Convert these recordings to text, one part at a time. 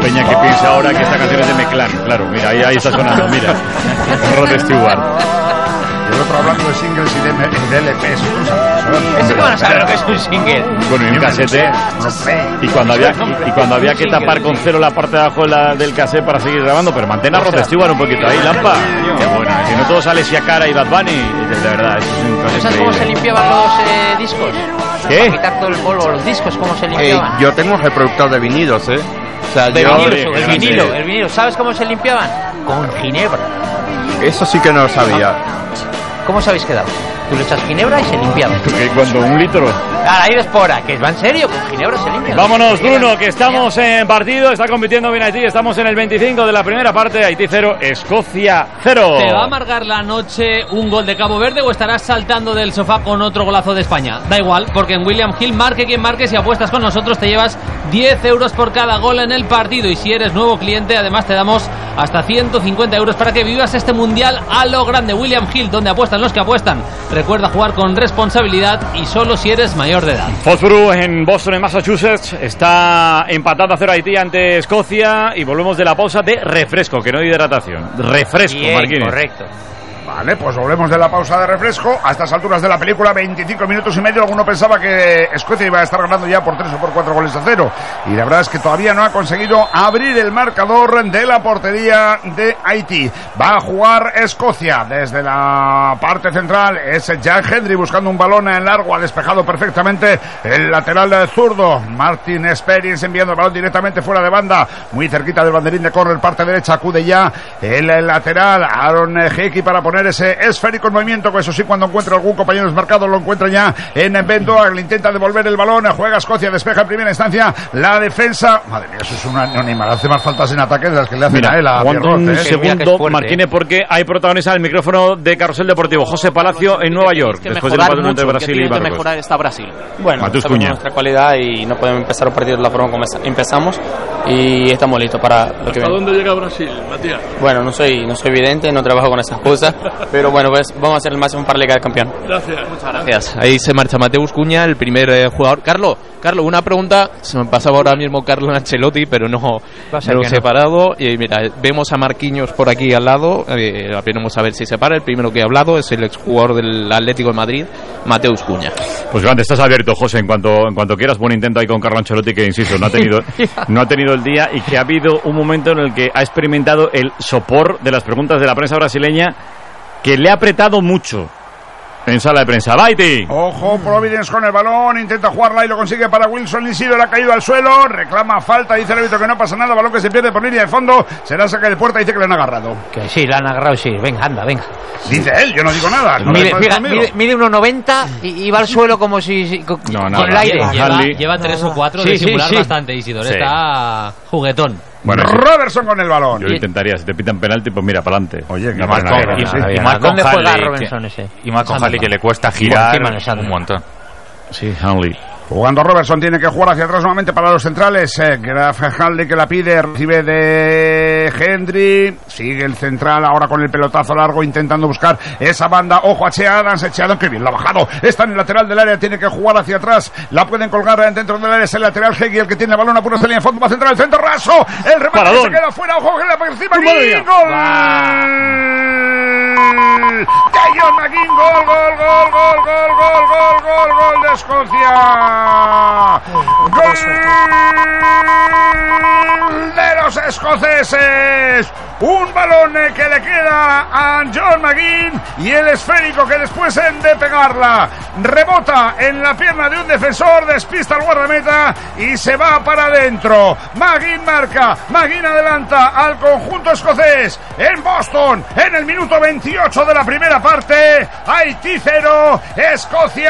peña que piensa ahora que esta canción es de Meclán. Claro, mira, ahí está sonando, mira. Rod Stewart. Y el otro hablando de singles y de LPs. ¿Eso que van a saber lo que es un single? Bueno, y un casete. Y cuando había que tapar con cero la parte de abajo del cassette para seguir grabando, pero mantén a Rod Stewart un poquito ahí, Lampa. Qué bueno, si no todo sale Siakara y Bad Bunny, de verdad, eso es un caso ¿Sabes cómo se limpiaban los discos? ¿Qué? Para quitar todo el polvo, los discos, ¿cómo se limpiaban? Yo tengo el reproductor de vinilos, O sea, el vinilo, ¿sabes cómo se limpiaban? Con ginebra. Eso sí que no lo sabía. ¿Cómo os habéis quedado? Tú le echas ginebra y se limpiaba. ¿Qué? ¿Cuánto? ¿1 litro? Claro, ahí espora, que va en serio, con ginebra se limpia. Vámonos, Bruno, que estamos en partido, está compitiendo bien Haití, estamos en el 25 de la primera parte, Haití 0, Escocia 0. ¿Te va a amargar la noche un gol de Cabo Verde o estarás saltando del sofá con otro golazo de España? Da igual, porque en William Hill, marque quien marque, si apuestas con nosotros te llevas 10 euros por cada gol en el partido, y si eres nuevo cliente además te damos hasta 150 euros para que vivas este mundial a lo grande. William Hill, donde apuestan los que apuestan. Recuerda jugar con responsabilidad y solo si eres mayor de edad. Foxborough en Boston, en Massachusetts, está empatando a 0 Haití ante Escocia, y volvemos de la pausa de refresco, que no hay hidratación. Refresco, Bien, Marquines. correcto. Vale, pues volvemos de la pausa de refresco. A estas alturas de la película, 25 minutos y medio. Alguno pensaba que Escocia iba a estar ganando ya por 3 o por 4 goles a 0. Y la verdad es que todavía no ha conseguido abrir el marcador de la portería de Haití. Va a jugar Escocia desde la parte central. Es Jack Hendry buscando un balón en largo. Ha despejado perfectamente el lateral zurdo. Martin Experience enviando el balón directamente fuera de banda. Muy cerquita del banderín de córner, parte derecha. Acude ya el lateral Aaron Hickey para poner ese esférico en movimiento, que eso sí, cuando encuentra algún compañero desmarcado lo encuentra ya en Bendoa, le intenta devolver el balón, juega Escocia, despeja en primera instancia la defensa. Madre mía, eso es un animal, hace más faltas en ataque de las que le hacen a él. Aguanta un segundo, Marquine, porque hay protagonista el micrófono de Carrusel Deportivo, José Palacio en Nueva York, después del empate entre Brasil y Marruecos. Mejorar está Brasil. Bueno, Matheus sabemos Cunha. nuestra cualidad y no podemos empezar un partido de la forma como empezamos, y estamos listos para lo que viene. ¿A dónde llega Brasil, Matías? Bueno, no soy evidente, no trabajo con esas cosas, pero bueno, pues vamos a hacer el máximo para llegar campeón. Gracias. Muchas gracias. Ahí se marcha Matheus Cunha, el primer jugador. Carlos, una pregunta. Se me pasaba ahora mismo Carlo Ancelotti, pero no lo he separado. Y mira, vemos a Marquinhos por aquí al lado. Vamos a ver si se para. El primero que ha hablado es el exjugador del Atlético de Madrid, Matheus Cunha. Pues grande, estás abierto, José, en cuanto quieras. Buen intento ahí con Carlo Ancelotti, que insisto, no ha tenido el día, y que ha habido un momento en el que ha experimentado el sopor de las preguntas de la prensa brasileña, que le ha apretado mucho en sala de prensa. Baiti. Ojo, Providence con el balón, intenta jugarla y lo consigue para Wilson Isidro, le ha caído al suelo, reclama falta, dice el árbitro que no pasa nada, balón que se pierde por línea de fondo, será saque de puerta, dice que le han agarrado. Que sí, le han agarrado, sí, venga, anda, venga. Dice él, yo no digo nada. No mide 1,90 y va al suelo como si con el aire. Lleva 3 o 4 de simular bastante, Isidro, está juguetón. Bueno, Robertson con el balón. Yo intentaría, si te pitan penalti, pues mira, para adelante. Oye, y Malcolm Halley, que le cuesta girar un montón. Sí, Hanley. Jugando Robertson, tiene que jugar hacia atrás nuevamente para los centrales. Graf Hanley, que la pide, recibe de Hendry. Sigue el central ahora con el pelotazo largo, intentando buscar esa banda. Ojo a Che Adams, que bien, la ha bajado. Está en el lateral del área, tiene que jugar hacia atrás. La pueden colgar dentro del área, es el lateral Hegui, el que tiene el balón a pura salida en fondo, va a centrar el centro raso. El remate se queda fuera, ojo que le encima. ¡Gol! De John McGinn, gol de Escocia. Gol de los escoceses. Un balón que le queda a John McGinn, y el esférico que después de pegarla rebota en la pierna de un defensor, despista al guardameta y se va para adentro. McGinn marca, McGinn adelanta al conjunto escocés en Boston en el minuto 28 de la primera parte. Haití 0, Escocia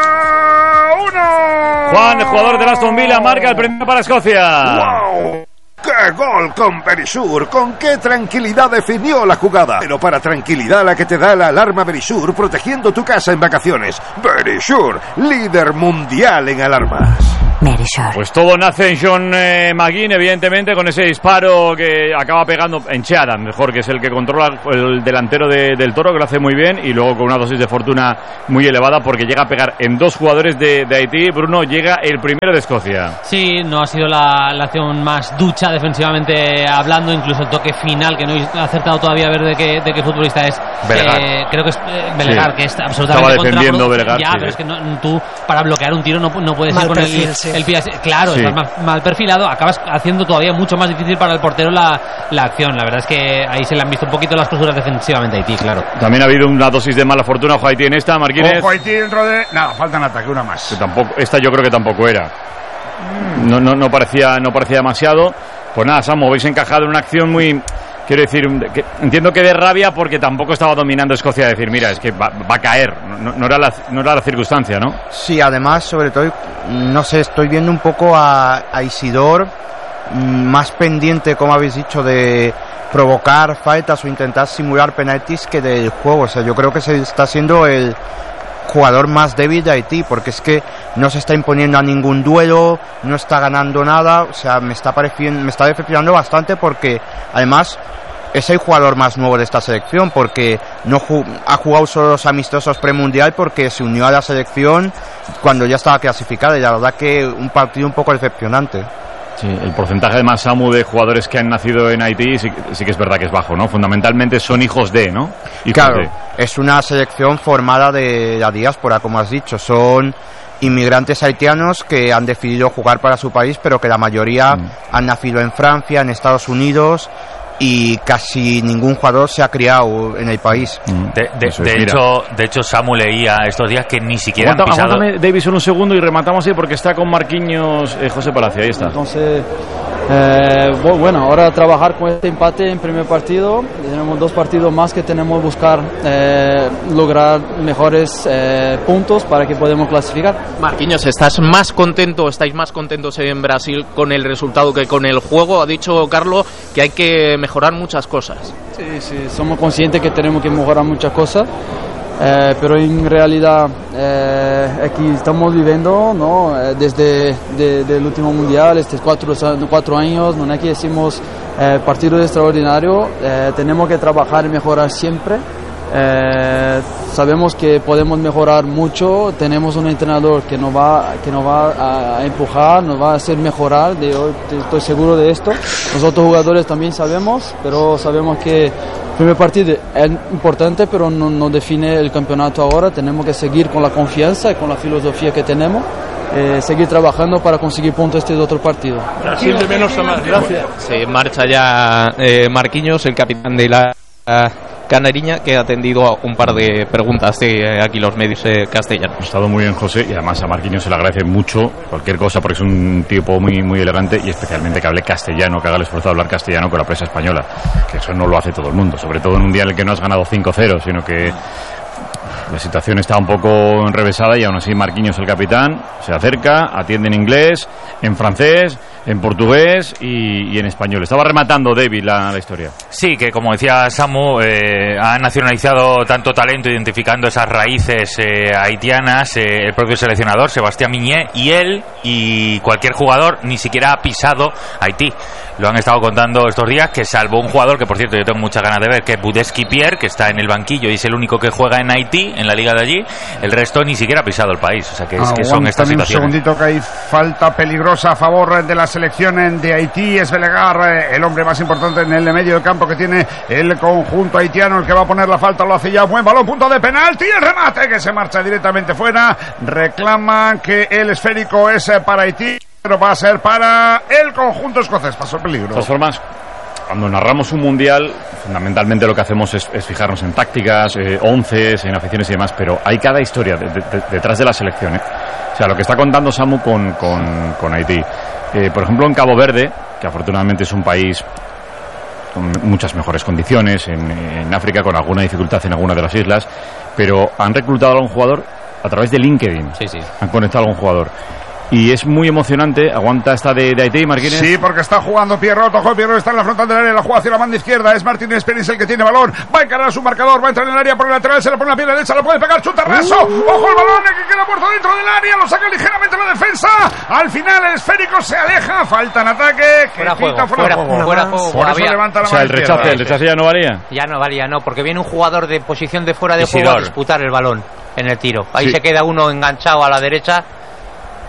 1. Juan, el jugador de Aston Villa, marca el primero para Escocia. ¡Wow! ¡Qué gol con Verisure! ¡Con qué tranquilidad definió la jugada! Pero para tranquilidad la que te da la alarma Verisure, protegiendo tu casa en vacaciones. Verisure, líder mundial en alarmas. Pues todo nace en John McGinn, evidentemente, con ese disparo que acaba pegando en Che Adams, mejor, que es el que controla el delantero del Toro, que lo hace muy bien, y luego con una dosis de fortuna muy elevada, porque llega a pegar en 2 jugadores de Haití. Bruno, llega el primero de Escocia. Sí, no ha sido la acción más ducha cosa defensivamente hablando, incluso el toque final que no ha acertado todavía a ver de qué futbolista es. Creo que es Belegar, que es absolutamente estaba defendiendo Belegar. Ya, pero es que tú para bloquear un tiro no puedes ir con el pie así. Claro, estás mal perfilado, acabas haciendo todavía mucho más difícil para el portero la acción. La verdad es que ahí se le han visto un poquito las costuras defensivamente a Haití, claro. También ha habido una dosis de mala fortuna ojo Haití en esta, Marquínez. Ojo Haití dentro de... Nada, falta en ataque, una más. Esta yo creo que tampoco era. No parecía demasiado. Pues nada, Samu, habéis encajado en una acción muy... Quiero decir, entiendo que de rabia porque tampoco estaba dominando Escocia. Decir, mira, es que va a caer. No era la circunstancia, ¿no? Sí, además, sobre todo, no sé, estoy viendo un poco a Isidor más pendiente, como habéis dicho, de provocar faltas o intentar simular penaltis que del juego. O sea, yo creo que se está siendo el jugador más débil de Haití, porque es que no se está imponiendo a ningún duelo, no está ganando nada. O sea, me está decepcionando bastante, porque además es el jugador más nuevo de esta selección, porque no ha jugado solo los amistosos premundial, porque se unió a la selección cuando ya estaba clasificada, y la verdad que un partido un poco decepcionante. Sí, el porcentaje además, Samu, de jugadores que han nacido en Haití sí que es verdad que es bajo, ¿no? Fundamentalmente son hijos de, ¿no? Claro, es una selección formada de la diáspora, como has dicho. Son inmigrantes haitianos que han decidido jugar para su país, pero que la mayoría han nacido en Francia, en Estados Unidos, y casi ningún jugador se ha criado en el país. De hecho, Samu leía estos días que ni siquiera han pisado... Aguántame, Davison, un segundo y rematamos ahí porque está con Marquinhos José Palacio. Ahí está. Entonces, bueno, ahora trabajar con este empate en primer partido. Tenemos 2 partidos más que tenemos que buscar lograr mejores puntos para que podamos clasificar. Marquinhos, estáis más contentos en Brasil con el resultado que con el juego? Ha dicho Carlos que hay que mejorar muchas cosas. Sí, somos conscientes que tenemos que mejorar muchas cosas, pero en realidad aquí estamos viviendo, ¿no? Desde el último mundial, estos 4 años, no es que decimos partidos extraordinarios, tenemos que trabajar y mejorar siempre. Sabemos que podemos mejorar mucho, tenemos un entrenador que nos va a empujar, nos va a hacer mejorar, estoy seguro de esto. Nosotros jugadores también sabemos, pero sabemos que el primer partido es importante, pero no define el campeonato ahora. Tenemos que seguir con la confianza y con la filosofía que tenemos, seguir trabajando para conseguir puntos este otro partido. Brasil de menos a más, gracias. Se marcha ya Marquinhos, el capitán de la Canariña, que ha atendido un par de preguntas de aquí los medios castellanos. Ha estado muy bien, José, y además a Marquinhos se le agradece mucho cualquier cosa porque es un tipo muy, muy elegante, y especialmente que hable castellano, que haga el esfuerzo de hablar castellano con la prensa española, que eso no lo hace todo el mundo, sobre todo en un día en el que no has ganado 5-0, sino que la situación está un poco enrevesada, y aún así Marquinhos, el capitán, se acerca, atiende en inglés, en francés, en portugués y en español. Estaba rematando David la historia. Sí, que como decía Samu, ha nacionalizado tanto talento, identificando esas raíces haitianas, el propio seleccionador Sebastián Migné, y él y cualquier jugador ni siquiera ha pisado Haití. Lo han estado contando estos días, que salvo un jugador que, por cierto, yo tengo muchas ganas de ver, que es Budesky Pierre, que está en el banquillo y es el único que juega en Haití, en la liga de allí. El resto ni siquiera ha pisado el país. O sea, que son estas situaciones. Un segundito, que hay falta peligrosa a favor de la selección de Haití. Es Belegar, el hombre más importante en el medio del campo que tiene el conjunto haitiano, el que va a poner la falta. Lo hace ya, buen balón, punto de penalti, el remate que se marcha directamente fuera. Reclaman que el esférico es para Haití, pero va a ser para el conjunto escocés. Pasó el peligro. De todas formas, cuando narramos un mundial, fundamentalmente lo que hacemos es fijarnos en tácticas, onces, en aficiones y demás, pero hay cada historia detrás de la selección, ¿eh? O sea, lo que está contando Samu con Haití. Por ejemplo, en Cabo Verde, que afortunadamente es un país con muchas mejores condiciones, en África con alguna dificultad en alguna de las islas, pero han reclutado a algún jugador a través de LinkedIn. Sí. Han conectado a algún jugador. Y es muy emocionante. Aguanta esta de Haití, Marquínez. Sí, porque está jugando Pierrot. Ojo, Pierrot está en la frontal del área, la juega hacia la banda izquierda. Es Martínez Pérez el que tiene balón. Va a encarar a su marcador, va a entrar en el área por el lateral, se le pone la pierna derecha, lo puede pegar, chuta raso. Ojo el balón, que queda puesto dentro del área, lo saca ligeramente la defensa. Al final el esférico se aleja, falta en ataque. Fuera juego. Por eso levanta la mano. El rechace ya no valía. Ya no valía, no, porque viene un jugador de posición de fuera de juego a disputar el balón en el tiro. Ahí se queda uno enganchado a la derecha.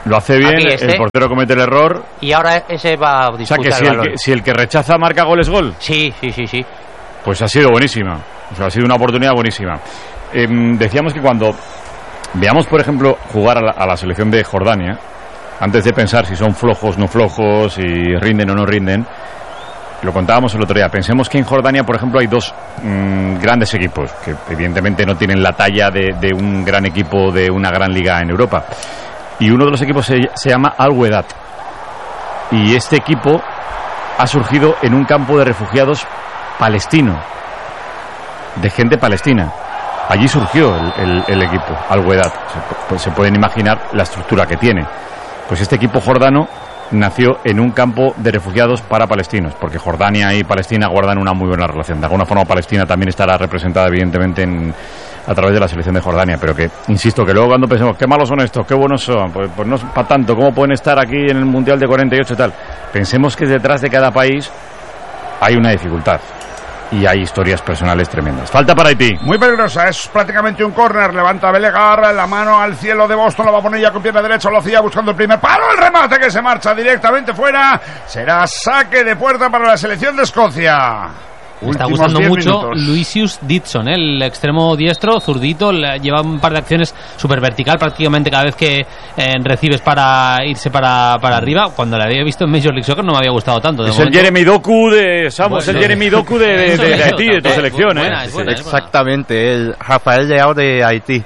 Lo hace bien, el portero comete el error. Y ahora ese va a disputar. O sea que si el que rechaza marca gol es gol. Sí. Pues ha sido buenísima. O sea, ha sido una oportunidad buenísima. Decíamos que cuando veamos, por ejemplo, jugar a la selección de Jordania, antes de pensar si son flojos, no flojos, si rinden o no rinden, lo contábamos el otro día. Pensemos que en Jordania, por ejemplo, hay dos grandes equipos que evidentemente no tienen la talla de un gran equipo de una gran liga en Europa. Y uno de los equipos se llama Al-Wedat. Y este equipo ha surgido en un campo de refugiados palestino, de gente palestina. Allí surgió el equipo, Al-Wedat. Pues se pueden imaginar la estructura que tiene. Pues este equipo jordano nació en un campo de refugiados para palestinos, porque Jordania y Palestina guardan una muy buena relación. De alguna forma Palestina también estará representada evidentemente a través de la selección de Jordania, pero que, insisto, que luego cuando pensemos qué malos son estos, qué buenos son, pues no es para tanto, ¿cómo pueden estar aquí en el Mundial de 48 y tal? Pensemos que detrás de cada país hay una dificultad. Y hay historias personales tremendas. Falta para Haití. Muy peligrosa, es prácticamente un córner. Levanta Belegar, la mano al cielo de Boston, lo va a poner ya con pierna derecha, lo hacía buscando el primer palo, el remate que se marcha directamente fuera. Será saque de puerta para la selección de Escocia. Me está gustando mucho Luisius Dixon, el extremo diestro, zurdito, lleva un par de acciones súper vertical prácticamente cada vez que recibes para irse para arriba. Cuando la había visto en Major League Soccer no me había gustado tanto. Es el Jeremy Doku de Samos, el Jeremy Doku de Haití, de tu selección, es buena, exactamente, el Rafael Leao de Haití.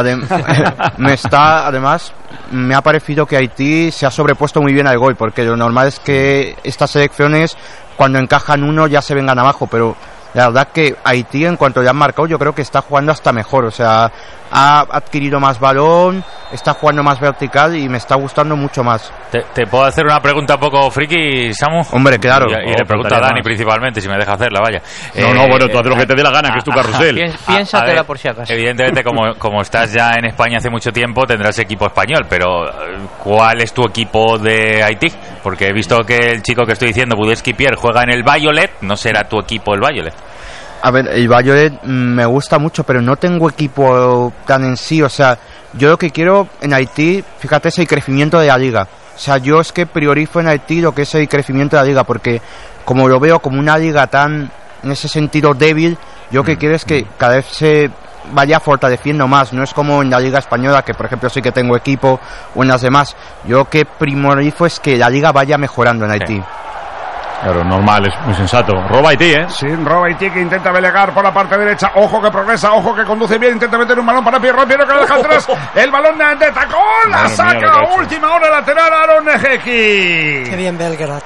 Además, me ha parecido que Haití se ha sobrepuesto muy bien al gol, porque lo normal es que estas selecciones, cuando encajan uno, ya se vengan abajo, pero la verdad que Haití, en cuanto ya han marcado, yo creo que está jugando hasta mejor. O sea, ha adquirido más balón, está jugando más vertical y me está gustando mucho más. ¿Te puedo hacer una pregunta un poco friki, Samu? Hombre, claro. Y le pregunto a Dani principalmente, si me deja hacerla, vaya. Bueno, tú haz lo que te dé la gana, que es tu carrusel. Piénsatela por si acaso. Evidentemente, como estás ya en España hace mucho tiempo, tendrás equipo español, pero ¿cuál es tu equipo de Haití? Porque he visto que el chico que estoy diciendo, Budesky Pierre, juega en el Violet, ¿no será tu equipo el Violet? A ver, el Violet me gusta mucho, pero no tengo equipo tan en sí. O sea, yo lo que quiero en Haití, fíjate, es el crecimiento de la liga. O sea, yo es que priorizo en Haití lo que es el crecimiento de la liga, porque como lo veo como una liga tan, en ese sentido, débil, yo lo que quiero es que cada vez se vaya fortaleciendo más. No es como en la liga española, que por ejemplo sí que tengo equipo, o en las demás. Yo lo que priorizo es que la liga vaya mejorando en Haití. Claro, normal, es muy sensato. Roba Haití, ¿eh? Sí, roba Haití, que intenta Belegar por la parte derecha. Ojo que progresa, ojo que conduce bien. Intenta meter un balón para Pierro que lo deja atrás. El balón de tacón, la saca a última hora lateral Aaron Ejeki. Qué bien Belgrad.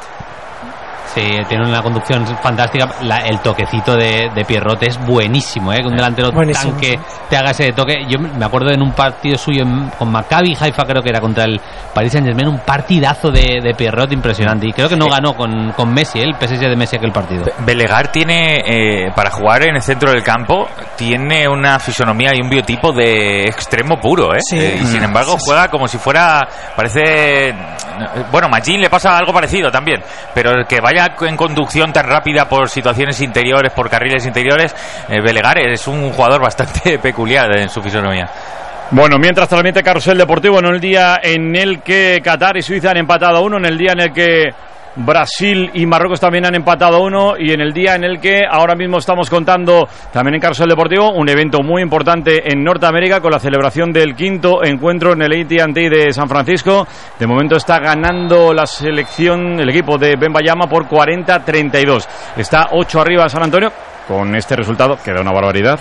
Sí, tiene una conducción fantástica. El toquecito de Pierrot es buenísimo, ¿eh? Que un delantero tan que te haga ese toque. Yo me acuerdo en un partido suyo con Maccabi Haifa, creo que era contra el Paris Saint-Germain, un partidazo de Pierrot impresionante. Y creo que no ganó con Messi, el PSG de Messi aquel partido. Belegar tiene, para jugar en el centro del campo, tiene una fisonomía y un biotipo de extremo puro, ¿eh? Sí. Y sin embargo juega como si fuera, parece... Bueno, Magín le pasa algo parecido también, pero el que vaya en conducción tan rápida por situaciones interiores, por carriles interiores, Belegar es un jugador bastante peculiar en su fisonomía. Bueno, mientras transmite Carrusel Deportivo, en el día en el que Qatar y Suiza han empatado a 1, en el día en el que Brasil y Marruecos también han empatado 1, y en el día en el que ahora mismo estamos contando también en Carrusel Deportivo un evento muy importante en Norteamérica con la celebración del 5º encuentro en el AT&T de San Francisco. De momento está ganando la selección, el equipo de Wembanyama por 40-32. Está 8 arriba San Antonio. Con este resultado, que da una barbaridad,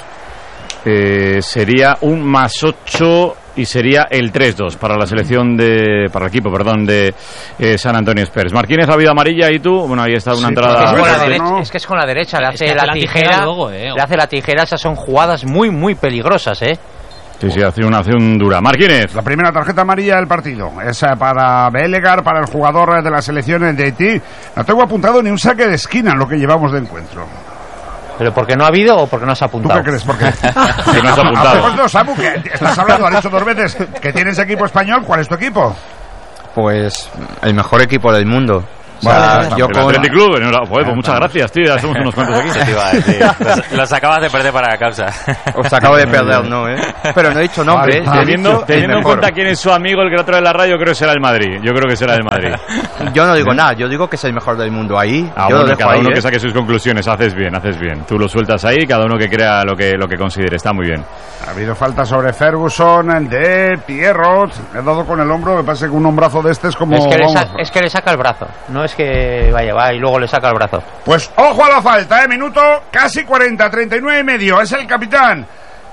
sería un +8 y sería el 3-2 para la selección para el equipo, de San Antonio Spurs. Marquínez, ha habido amarilla, y tú, bueno, ahí está una entrada. Es que es con la derecha, le hace la tijera, le hace la tijera. Esas son jugadas muy muy peligrosas, ¿eh? Sí, hace una acción dura. Marquínez. La primera tarjeta amarilla del partido es para Belegar, para el jugador de la selección de Haití. No tengo apuntado ni un saque de esquina en lo que llevamos de encuentro. ¿Pero por qué no ha habido o por qué no has apuntado? ¿Tú qué crees? ¿Por qué? Que no has apuntado. No, Samu, que estás hablando, has dicho 2 veces que tienes equipo español. ¿Cuál es tu equipo? Pues el mejor equipo del mundo. O sea, yo con el Athletic Club, pues muchas gracias, tío, ya somos unos cuantos aquí. Se te iba a decir. Los acabas de perder para la causa. Os acabo de perder, ¿no? Pero no he dicho nombre. Teniendo en cuenta quién es su amigo, el que lo trae en la radio, creo que será el Madrid. Yo creo que será el Madrid. Yo no digo nada, yo digo que es el mejor del mundo ahí. Bueno, cada uno que saque sus conclusiones, haces bien. Tú lo sueltas ahí, cada uno que crea lo que considere, está muy bien. Ha habido falta sobre Ferguson de Pierrot, le ha dado con el hombro, me parece que un hombrazo de este es como... Es que le saca el brazo, no es que va y luego le saca el brazo. Pues ojo a la falta, minuto casi 40, 39,5, es el capitán.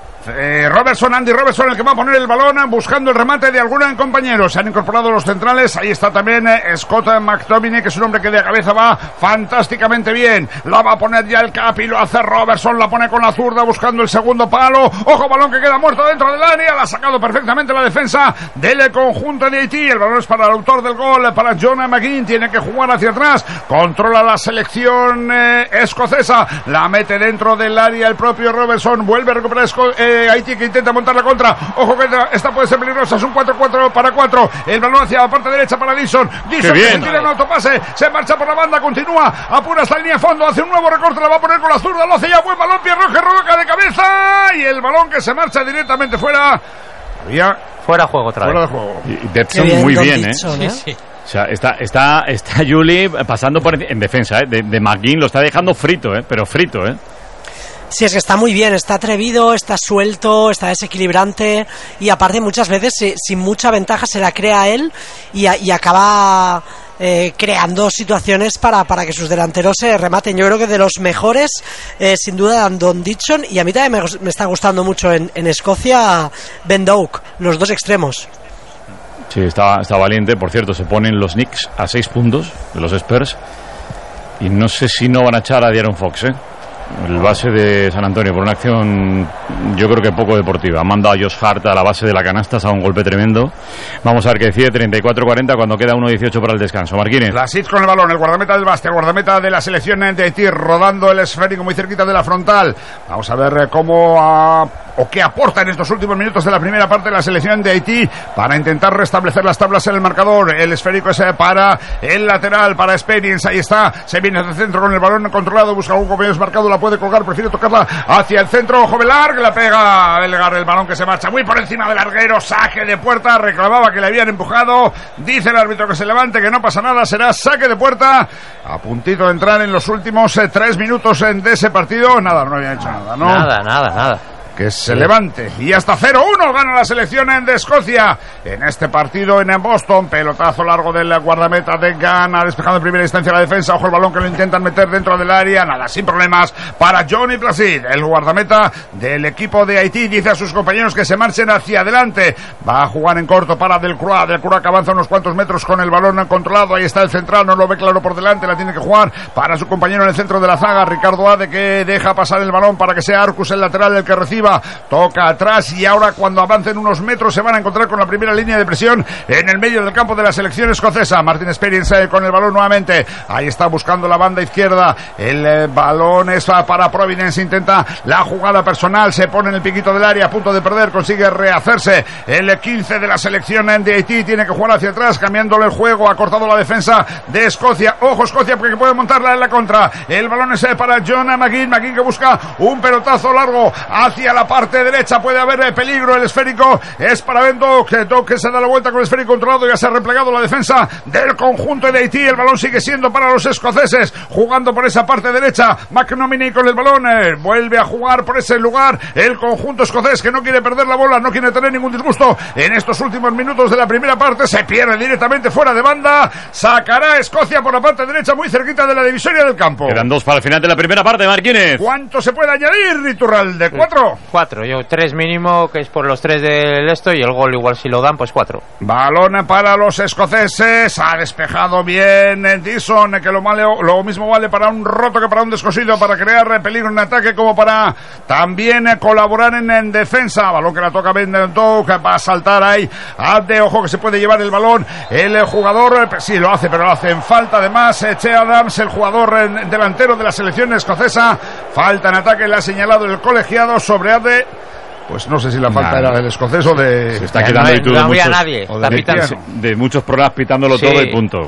Andy Robertson, el que va a poner el balón buscando el remate de algún compañero. Se han incorporado los centrales, ahí está también Scott McTominay, que es un hombre que de cabeza va fantásticamente bien. La va a poner ya el Capi, lo hace Robertson, la pone con la zurda buscando el segundo palo. Ojo, balón que queda muerto dentro del área, la ha sacado perfectamente la defensa del conjunto de Haití. El balón es para el autor del gol, para John McGinn, tiene que jugar hacia atrás, controla la selección escocesa, la mete dentro del área el propio Robertson, vuelve a recuperar Haití, que intenta montar la contra. Ojo que esta puede ser peligrosa, es un 4-4 para 4. El balón hacia la parte derecha para Dixon que se tira en autopase, se marcha por la banda, continúa, apura hasta la línea de fondo, hace un nuevo recorte, la va a poner con la zurda, lo hace ya, buen balón, Pierrot que roca de cabeza y el balón que se marcha directamente fuera. Fuera de juego otra vez. Fuera de juego. Y Debson muy bien, Dixon, Sí. O sea, está Juli pasando en defensa, de McGinn, lo está dejando frito, pero frito, Sí, es que está muy bien, está atrevido, está suelto, está desequilibrante y aparte muchas veces sin mucha ventaja se la crea él y acaba creando situaciones para que sus delanteros se rematen. Yo creo que de los mejores sin duda Andon Dixon, y a mí también me está gustando mucho en Escocia Ben Doak, los dos extremos. Sí, está valiente. Por cierto, se ponen los Knicks a 6 puntos de los Spurs y no sé si no van a echar a De'Aaron Fox, el base de San Antonio, por una acción yo creo que poco deportiva. Ha mandado a Josh Hart a la base de la canasta, ha dado un golpe tremendo. Vamos a ver qué decide. 34-40 cuando queda 1-18 para el descanso. Marquines. Lasic con el balón, el guardameta del Bastia, el guardameta de la selección de Haití, rodando el esférico muy cerquita de la frontal. Vamos a ver qué aporta en estos últimos minutos de la primera parte de la selección de Haití para intentar restablecer las tablas en el marcador. El esférico es para el lateral, para Experience, ahí está, se viene hacia el centro con el balón controlado, busca un compañero marcado, la puede colgar, prefiere tocarla hacia el centro. Ojo, Velarg, la pega el balón que se marcha muy por encima del larguero, saque de puerta, reclamaba que le habían empujado, dice el árbitro que se levante, que no pasa nada, será saque de puerta, a puntito de entrar en los últimos 3 minutos de ese partido. No había hecho nada, ¿no? Nada. Que se levante. Y hasta 0-1 gana la selección de Escocia en este partido en Boston. Pelotazo largo del guardameta de Ghana, despejando en primera instancia la defensa. Ojo el balón que lo intentan meter dentro del área. Nada, sin problemas para Johnny Placid, el guardameta del equipo de Haití. Dice a sus compañeros que se marchen hacia adelante. Va a jugar en corto para Delcroix. Delcroix que avanza unos cuantos metros con el balón controlado. Ahí está el central, no lo ve claro por delante. La tiene que jugar para su compañero en el centro de la zaga, Ricardo Ade, que deja pasar el balón para que sea Arcus el lateral el que reciba. Toca atrás y ahora cuando avancen unos metros se van a encontrar con la primera línea de presión en el medio del campo de la selección escocesa. Martin Experience con el balón nuevamente. Ahí está buscando la banda izquierda. El balón es para Providence. Intenta la jugada personal. Se pone en el piquito del área a punto de perder. Consigue rehacerse. El 15 de la selección de Haití tiene que jugar hacia atrás cambiándole el juego. Ha cortado la defensa de Escocia. Ojo Escocia porque puede montarla en la contra. El balón es para John McGinn. McGinn que busca un pelotazo largo hacia la parte derecha, puede haber peligro. El esférico es para Bendo, que se da la vuelta con el esférico controlado, ya se ha replegado la defensa del conjunto de Haití. El balón sigue siendo para los escoceses, jugando por esa parte derecha. McTominay con el balón, vuelve a jugar por ese lugar el conjunto escocés, que no quiere perder la bola, no quiere tener ningún disgusto en estos últimos minutos de la primera parte. Se pierde directamente fuera de banda, sacará Escocia por la parte derecha, muy cerquita de la divisoria del campo. Quedan 2 para el final de la primera parte, Marquines. ¿Cuánto se puede añadir, Iturralde? ¿4? Yo 3 mínimo, que es por los 3 del esto, y el gol igual si lo dan, pues 4. Balón para los escoceses, ha despejado bien Dixon, que lo mismo vale para un roto que para un descosido, para crear peligro en ataque como para también colaborar en defensa. Balón que la toca Ben Doak, que va a saltar ahí de ojo que se puede llevar el balón el jugador, sí lo hace, pero lo hace en falta además Che Adams, el jugador delantero de la selección escocesa. Falta en ataque, le ha señalado el colegiado sobre Ade. Pues no sé si la falta era del escocés o de... Se está quedando y tú no había nadie. De muchos programas pitándolo todo y punto.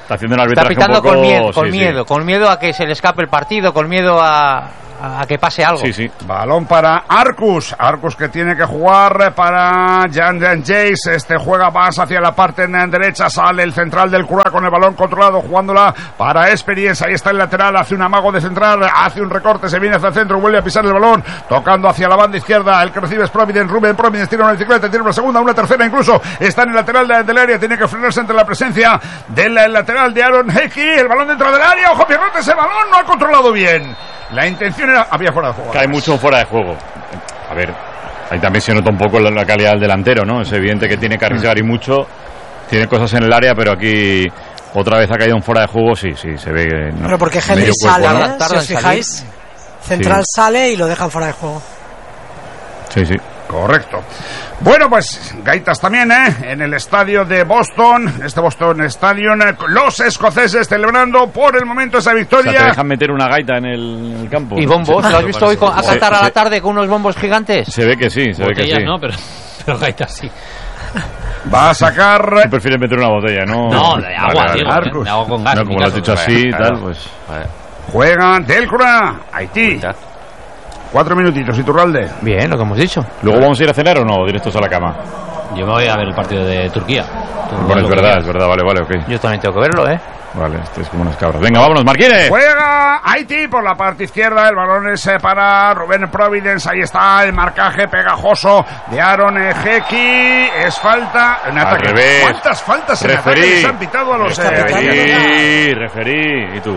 Está haciendo un arbitraje está pitando un poco, con miedo a que se le escape el partido, con miedo a que pase algo. Sí. Balón para Arcus que tiene que jugar para Jan Jace. Este juega más hacia la parte derecha, sale el central del Cura con el balón controlado, jugándola para Experience. Ahí está el lateral, hace un amago de central, hace un recorte, se viene hacia el centro, vuelve a pisar el balón, tocando hacia la banda izquierda. El que recibe es Providence, Rubén Providence tira una bicicleta, tiene una segunda, una tercera incluso, está en el lateral del área, tiene que frenarse ante la presencia del lateral de Aaron Hickey. El balón dentro del área, ojo Pierrote, ese balón no ha controlado bien. La intención era... Había fuera de juego. Cae mucho fuera de juego. A ver, ahí también se nota un poco la calidad del delantero, ¿no? Es evidente que tiene que arriesgar y mucho. Tiene cosas en el área, pero aquí otra vez ha caído un fuera de juego. Sí, se ve que... No, pero porque Henry sale, si os fijáis. Central sale y lo dejan fuera de juego. Sí. Correcto. Bueno, pues gaitas también, en el estadio de Boston, este Boston Stadium, los escoceses celebrando por el momento esa victoria. O sea, te dejan meter una gaita en el campo. ¿Y bombos? ¿Lo has visto hoy a cantar a la tarde con unos bombos gigantes? Se ve que sí, no, pero gaitas sí. Va a sacar... Tú prefieres meter una botella, ¿no? No, de agua, de agua con gas. No, como lo has dicho así y tal, pues... Juega Delcroix, Haití. 4 minutitos, Iturralde. Bien, lo que hemos dicho. ¿Luego vamos a ir a cenar o no? Directos a la cama. Yo me voy a ver el partido de Turquía. Bueno, es verdad, vale, ok. Yo también tengo que verlo, Vale, es como unas cabras. Venga, vámonos, Marquines. Juega Haití por la parte izquierda. El balón es para Rubén Providence. Ahí está el marcaje pegajoso de Aaron Hickey. Es falta. En ataque. Al revés. ¿Cuántas faltas en ataque les han pitado a los referí. ¿Y tú?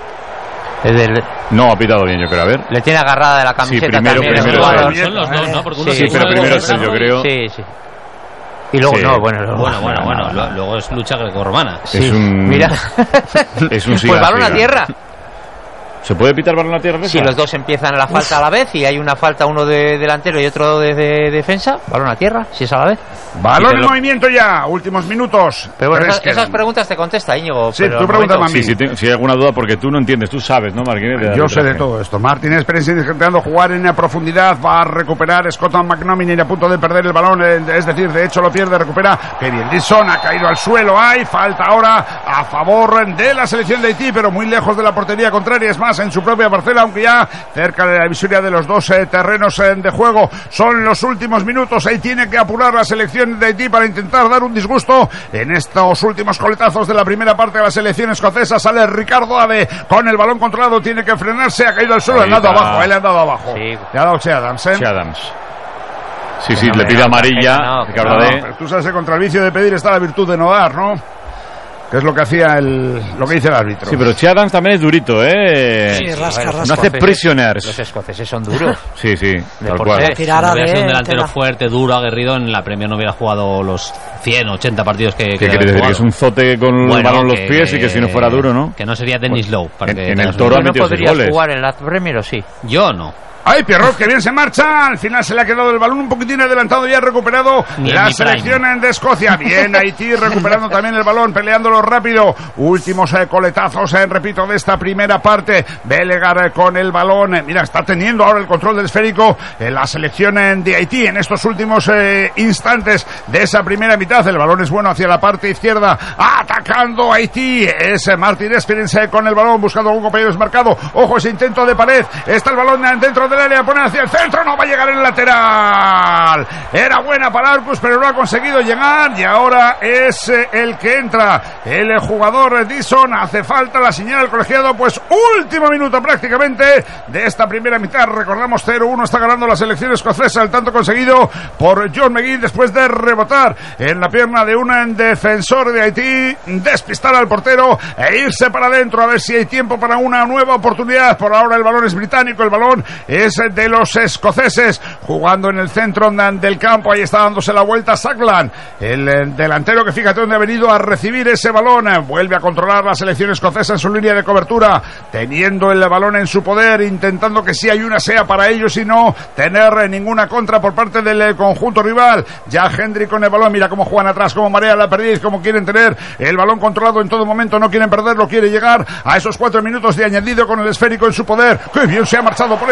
No ha pitado bien, yo creo. A ver. Le tiene agarrada de la camiseta. Sí, primero son los dos, ¿no? Porque uno pero primero es él, yo creo. Sí. Y luego, luego es lucha grecorromana. Sí. Mira. Es un pues balón a tierra. ¿Se puede pitar balón a tierra? Si los dos empiezan la falta a la vez y hay una falta, uno de delantero y otro de defensa, balón a tierra, si es a la vez. Balón en movimiento ya, últimos minutos. Pero bueno, esas preguntas te contesta Íñigo. Sí, tú pregúntame a mí. Si hay alguna duda, porque tú no entiendes, tú sabes, ¿no, Marquínez? Yo sé de todo esto. Martínez Pérez intentando jugar en profundidad, va a recuperar Scott McNominay a punto de perder el balón, es decir, de hecho lo pierde, recupera Kevin Dixon, ha caído al suelo, hay falta ahora a favor de la selección de Haití, pero muy lejos de la portería contraria, es más, en su propia parcela, aunque ya cerca de la visoria de los dos terrenos de juego. Son los últimos minutos, ahí tiene que apurar la selección de Haití para intentar dar un disgusto en estos últimos coletazos de la primera parte de la selección escocesa. Sale Ricardo Ave con el balón controlado, tiene que frenarse, ha caído al suelo, le han dado abajo, le han dado abajo. Sí. Le ha dado Che Adams, Sí, le pide amarilla, Ricardo Ave. Pero tú sabes que contra el vicio de pedir está la virtud de no dar, ¿no? Que es lo que hacía lo que dice el árbitro. Sí, pero Che Adams también es durito, Sí, rasca. No hace prisioners. Los escoceses son duros. Sí, tal cual. Si hubiera sido un delantero fuerte, duro, aguerrido, en la Premier no hubiera jugado los 100, 80 partidos que ¿Qué quiere decir? Que es un zote con el balón en los pies y que si no fuera duro, ¿no? Que no sería Dennis Lowe. En el Toro ha metido 6 goles. ¿No podrías jugar en la Premier o sí? Yo no. ¡Ay, Pierrot, que bien se marcha! Al final se le ha quedado el balón un poquitín adelantado y ha recuperado la selección de Escocia. Bien, Haití recuperando también el balón, peleándolo rápido. Últimos coletazos, repito, de esta primera parte. Belegar con el balón. Mira, está teniendo ahora el control del esférico en la selección de Haití en estos últimos instantes de esa primera mitad. El balón es bueno hacia la parte izquierda. Atacando Haití. Es Martin Experience con el balón, buscando a un compañero desmarcado. Ojo, ese intento de pared. Está el balón dentro del área, pone hacia el centro, no va a llegar en el lateral. Era buena para Arcus, pero no ha conseguido llegar y ahora es el que entra. El jugador Dixon, hace falta la señal del colegiado, pues último minuto prácticamente de esta primera mitad. Recordamos 0-1, está ganando la selección escocesa, el tanto conseguido por John McGinn después de rebotar en la pierna de un defensor de Haití, despistar al portero e irse para adentro a ver si hay tiempo para una nueva oportunidad. Por ahora el balón es británico, el balón es de los escoceses, jugando en el centro del campo. Ahí está dándose la vuelta Sackland, el delantero que fíjate dónde ha venido a recibir ese balón. Vuelve a controlar la selección escocesa en su línea de cobertura, teniendo el balón en su poder, intentando que si hay una sea para ellos y no tener ninguna contra por parte del conjunto rival. Ya Hendry con el balón, mira cómo juegan atrás, cómo marea la perdiz, cómo quieren tener el balón controlado en todo momento, no quieren perderlo, quiere llegar a esos 4 minutos de añadido con el esférico en su poder. ¡Qué bien se ha marchado por esa banda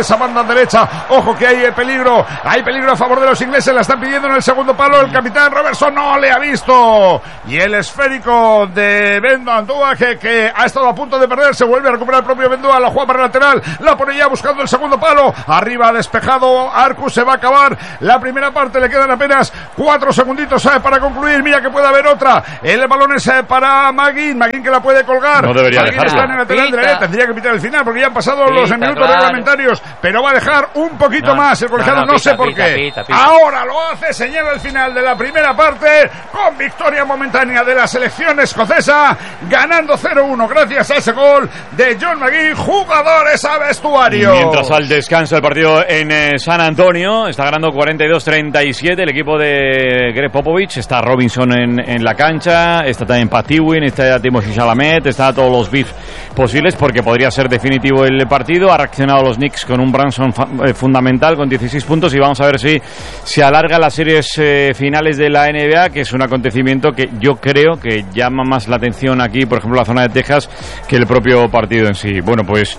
banda derecha. Ojo que hay peligro a favor de los ingleses, la están pidiendo en el segundo palo. El capitán Robertson no le ha visto. Y el esférico de Bendua que ha estado a punto de perder, se vuelve a recuperar el propio Bendua, la juega para el lateral, la pone ya buscando el segundo palo. Arriba despejado Arcus, se va a acabar la primera parte, le quedan apenas 4 segunditos para concluir. Mira que puede haber otra. El balón es para Maguín que la puede colgar. No debería Maguín está en el lateral derecho, tendría que pitar el final porque ya han pasado los minutos reglamentarios, pero va a dejar un poquito más el colegiado, no sé por qué. Ahora lo hace, señala el final de la primera parte con victoria momentánea de la selección escocesa, ganando 0-1 gracias a ese gol de John McGinn. Jugadores a vestuario. Mientras al descanso el partido en San Antonio está ganando 42-37 el equipo de Greg Popovich. Está Robinson en la cancha, está también Pat Ewing, está Timothy Chalamet, está todos los beats posibles porque podría ser definitivo el partido. Ha reaccionado los Knicks con un Branson fundamental con 16 puntos y vamos a ver si se alarga las series finales de la NBA, que es un acontecimiento que yo creo que llama más la atención aquí, por ejemplo, la zona de Texas, que el propio partido en sí. Bueno, pues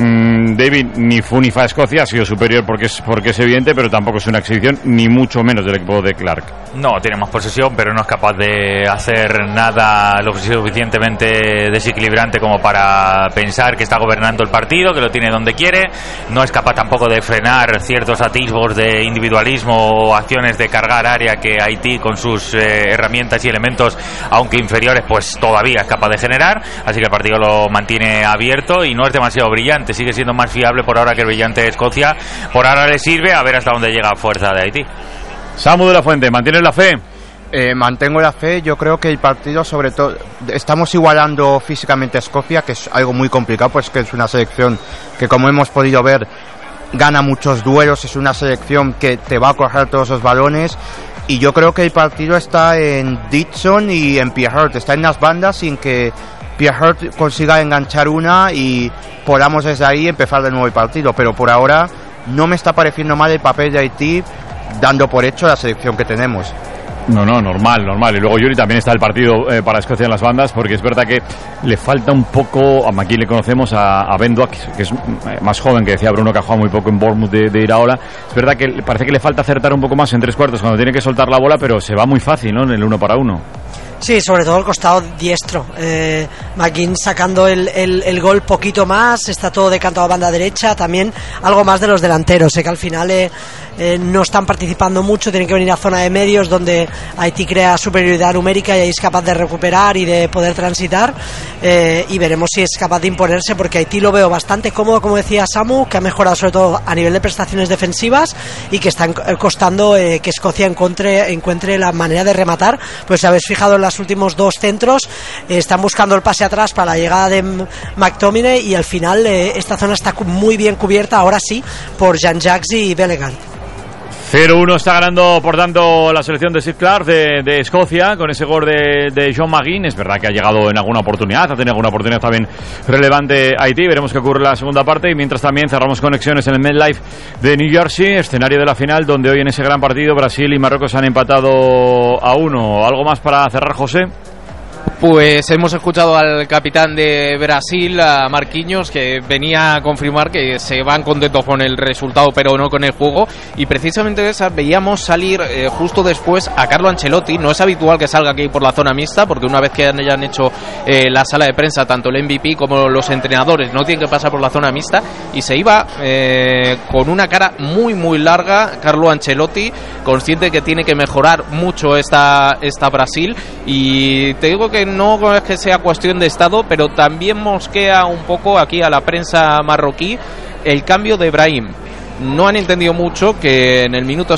David, ni fu ni fa Escocia ha sido superior porque es evidente, pero tampoco es una exhibición, ni mucho menos del equipo de Clark. No, tiene más posesión, pero no es capaz de hacer nada lo suficientemente desequilibrante como para pensar que está gobernando el partido, que lo tiene donde quiere. No es capaz tampoco de frenar ciertos atisbos de individualismo o acciones de cargar área que Haití con sus herramientas y elementos, aunque inferiores, pues todavía es capaz de generar. Así que el partido lo mantiene abierto y no es demasiado brillante. Sigue siendo más fiable por ahora que el brillante de Escocia. Por ahora le sirve, a ver hasta dónde llega fuerza de Haití. Samu de la Fuente, ¿mantienes la fe? Mantengo la fe. Yo creo que el partido, sobre todo, estamos igualando físicamente a Escocia, que es algo muy complicado, pues que es una selección que, como hemos podido ver, gana muchos duelos, es una selección que te va a coger todos los balones, y yo creo que el partido está en Dixon y en Pierre, está en las bandas, sin que Pierre consiga enganchar una y podamos desde ahí empezar de nuevo el partido. Pero por ahora no me está pareciendo mal el papel de Haití, dando por hecho la selección que tenemos. No, normal. Y luego, Yuri, también está el partido para Escocia en las bandas, porque es verdad que le falta un poco, aquí le conocemos a Ben Dwack, que es más joven, que decía Bruno, que ha jugado muy poco en Bournemouth de Iraola. Es verdad que parece que le falta acertar un poco más en 3/4 cuando tiene que soltar la bola, pero se va muy fácil, ¿no?, en el 1 para 1. Sí, sobre todo el costado diestro. McGinn sacando el gol poquito más, está todo decantado a banda derecha, también algo más de los delanteros, que al final no están participando mucho, tienen que venir a zona de medios donde Haití crea superioridad numérica y ahí es capaz de recuperar y de poder transitar, y veremos si es capaz de imponerse, porque Haití lo veo bastante cómodo, como decía Samu, que ha mejorado sobre todo a nivel de prestaciones defensivas y que está costando que Escocia encuentre la manera de rematar. Pues si habéis fijado en los últimos 2 centros, están buscando el pase atrás para la llegada de McTominay, y al final esta zona está muy bien cubierta, ahora sí, por Jean-Jacques y Bellegarde. 0-1 está ganando, por tanto, la selección de Steve Clark de Escocia con ese gol de John McGinn. Es verdad que ha llegado en alguna oportunidad, ha tenido alguna oportunidad también relevante Haití. Veremos qué ocurre en la segunda parte, y mientras también cerramos conexiones en el MetLife de New Jersey, escenario de la final, donde hoy en ese gran partido Brasil y Marruecos han empatado a 1. ¿Algo más para cerrar, José? Pues hemos escuchado al capitán de Brasil, a Marquinhos, que venía a confirmar que se van contentos con el resultado, pero no con el juego. Y precisamente de esa veíamos salir justo después a Carlo Ancelotti. No es habitual que salga aquí por la zona mixta, porque una vez que hayan hecho la sala de prensa, tanto el MVP como los entrenadores no tienen que pasar por la zona mixta. Y se iba con una cara muy muy larga Carlo Ancelotti, consciente que tiene que mejorar mucho esta Brasil. Y te digo que no es que sea cuestión de estado, pero también mosquea un poco aquí a la prensa marroquí el cambio de Brahim. No han entendido mucho que en el minuto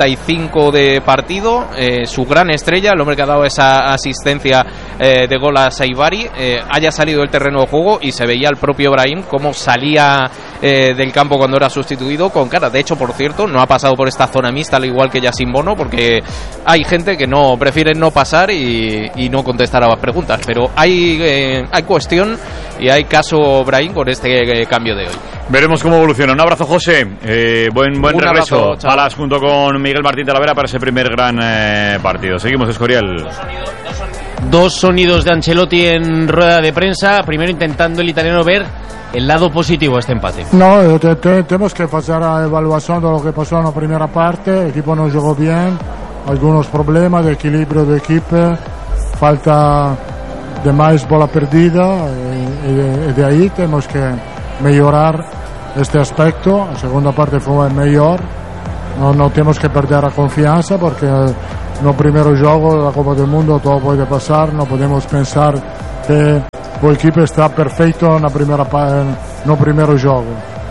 65 de partido su gran estrella, el hombre que ha dado esa asistencia de gol a Saibari, haya salido del terreno de juego, y se veía el propio Brahim cómo salía del campo cuando era sustituido con cara. De hecho, por cierto, no ha pasado por esta zona mixta, al igual que Yacine Bono, porque hay gente que no prefiere no pasar y no contestar a las preguntas. Pero hay cuestión y hay caso Brahim con este cambio de hoy. Veremos cómo evoluciona. Un abrazo, José. Buen regreso. Palas junto con Miguel Martín Talavera para ese primer gran partido. Seguimos, Escorial. Dos sonidos de Ancelotti en rueda de prensa. Primero intentando el italiano ver el lado positivo de este empate. No, tenemos que hacer la evaluación de lo que pasó en la primera parte. El equipo no jugó bien, algunos problemas de equilibrio de equipo, falta de más bola perdida y de ahí tenemos que mejorar este aspecto. La segunda parte fue mejor, no tenemos que perder la confianza porque no primero juego de la Copa del Mundo todo puede pasar, no podemos pensar que el equipo está perfecto en la primera no primero juego.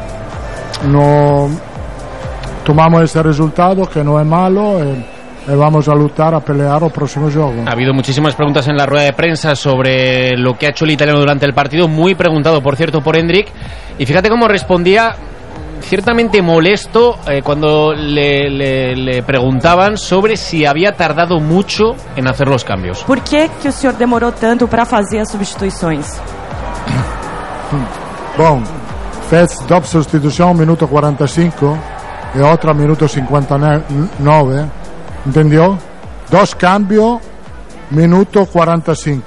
No tomamos este resultado que no es malo y vamos a luchar a pelear el próximo juego. Ha habido muchísimas preguntas en la rueda de prensa sobre lo que ha hecho el italiano durante el partido, muy preguntado por cierto por Hendrik, y fíjate cómo respondía ciertamente molesto cuando le preguntaban sobre si había tardado mucho en hacer los cambios. ¿Por qué que o senhor demorou tanto para fazer as substituições? Bom, fez dos substituciones, minuto 45 y otra minuto 59, ¿entendió? Dos cambios, minuto 45.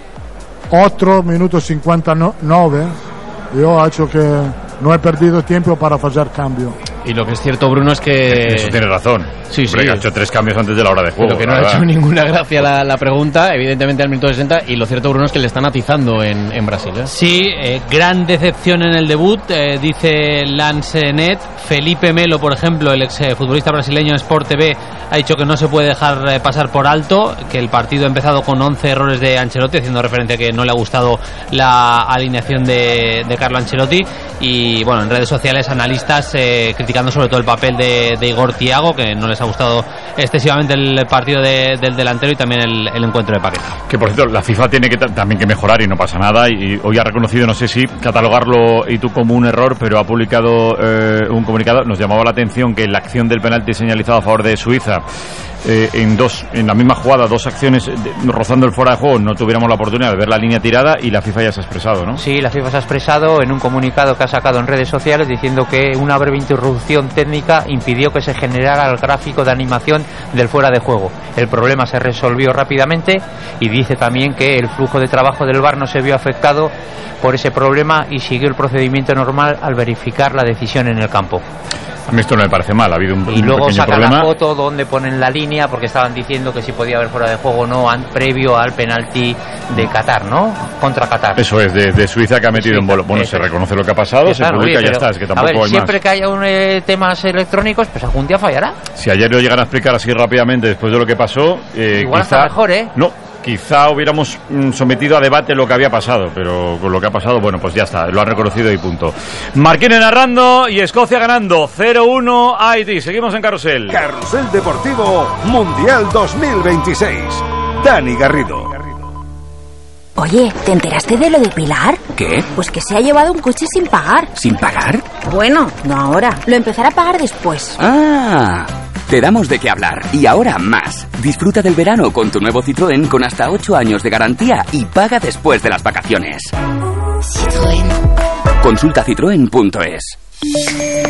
Otro minuto 59, yo he hecho que no he perdido tiempo para hacer cambio. Y lo que es cierto, Bruno, es que... Eso tiene razón. Sí, sí. Ha hecho 3 cambios antes de la hora de juego. Lo que no ha hecho ninguna gracia la pregunta, evidentemente al minuto 60, y lo cierto, Bruno, es que le están atizando en Brasil. Sí, gran decepción en el debut, dice Lance Net. Felipe Melo, por ejemplo, el ex futbolista brasileño en Sport TV, ha dicho que no se puede dejar pasar por alto, que el partido ha empezado con 11 errores de Ancelotti, haciendo referencia a que no le ha gustado la alineación de Carlo Ancelotti. Y bueno, en redes sociales analistas criticando sobre todo el papel de Igor Thiago, que no les ha gustado excesivamente el partido del delantero y también el encuentro de Paqueta. Que por cierto, la FIFA tiene también que mejorar y no pasa nada, y hoy ha reconocido, no sé si catalogarlo y tú como un error, pero ha publicado un comunicado. Nos llamaba la atención que la acción del penalti señalizado a favor de Suiza, en la misma jugada, 2 acciones rozando el fuera de juego, no tuviéramos la oportunidad de ver la línea tirada, y la FIFA ya se ha expresado, ¿no? Sí, la FIFA se ha expresado en un comunicado que ha sacado en redes sociales diciendo que una breve interrupción técnica impidió que se generara el gráfico de animación del fuera de juego. El problema se resolvió rápidamente, y dice también que el flujo de trabajo del VAR no se vio afectado por ese problema y siguió el procedimiento normal al verificar la decisión en el campo. A mí esto no me parece mal, ha habido un y luego pequeño saca problema. la foto donde ponen la línea, porque estaban diciendo que si podía haber fuera de juego o no previo al penalti de Qatar, ¿no? Contra Qatar. Eso es, de Suiza, que ha metido en bolo. Bueno, se reconoce lo que ha pasado, se publica y ya está, es que tampoco hay más. Siempre que haya temas electrónicos, pues algún día fallará. Si ayer lo llegan a explicar así rápidamente después de lo que pasó, igual quizá, está mejor, no, quizá hubiéramos sometido a debate lo que había pasado, pero con lo que ha pasado, bueno, pues ya está, lo han reconocido y punto. Marquine narrando y Escocia ganando 0-1 a Haití. Seguimos en Carrusel. Carrusel Deportivo Mundial 2026. Dani Garrido. Oye, ¿te enteraste de lo de Pilar? ¿Qué? Pues que se ha llevado un coche sin pagar. ¿Sin pagar? Bueno, no ahora. Lo empezará a pagar después. ¡Ah! Te damos de qué hablar, y ahora más. Disfruta del verano con tu nuevo Citroën con hasta 8 años de garantía y paga después de las vacaciones. Citroën. Consulta citroen.es.